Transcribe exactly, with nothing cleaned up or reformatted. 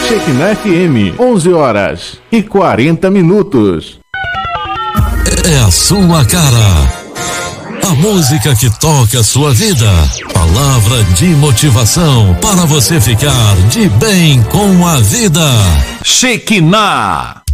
Shekinah F M, onze horas e quarenta minutos. É a sua cara. A música que toca a sua vida. Palavra de motivação para você ficar de bem com a vida. Shekinah.